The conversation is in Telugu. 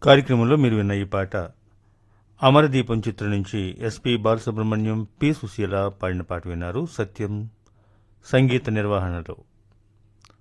కార్యక్రమంలో మీరు విన్న ఈ పాట అమరదీపం చిత్రం నుంచి ఎస్పి బాలసుబ్రహ్మణ్యం పి సుశీల పాడిన పాట విన్నారు. సత్యం సంగీత నిర్వహణలో.